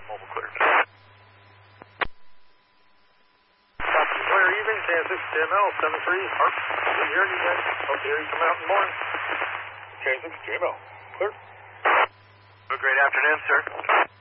Mobile cleared. Copy. Clear evening, Kansas, JML 73, Harp. We hear you guys. Hope to hear you come out in the morning. Kansas, JML. Clear. Have a great afternoon, sir.